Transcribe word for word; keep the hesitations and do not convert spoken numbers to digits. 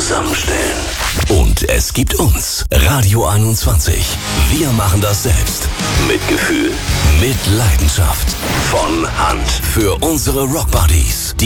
zusammenstellen. Und es gibt uns, Radio einundzwanzig. Wir machen das selbst. Mit Gefühl, mit Leidenschaft. Von Hand. Für unsere Rockbuddies.